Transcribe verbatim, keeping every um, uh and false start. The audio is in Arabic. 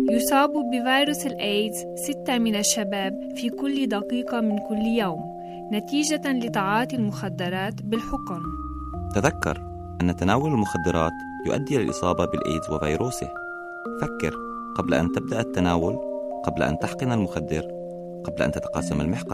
يصاب بفيروس الإيدز ستة من الشباب في كل دقيقة من كل يوم نتيجة لتعاطي المخدرات بالحقن. تذكر أن تناول المخدرات يؤدي للإصابة بالإيدز وفيروسه. فكر قبل أن تبدأ التناول، قبل أن تحقن المخدر، قبل أن تتقاسم المحقن.